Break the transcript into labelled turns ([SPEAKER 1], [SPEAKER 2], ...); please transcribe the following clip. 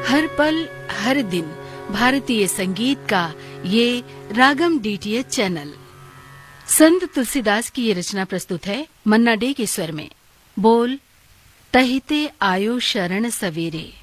[SPEAKER 1] हर पल हर दिन भारतीय संगीत का ये रागम डीटीएच चैनल। संत तुलसीदास की ये रचना प्रस्तुत है मन्ना डे के स्वर में। बोल तहिते आयो शरण सवेरे।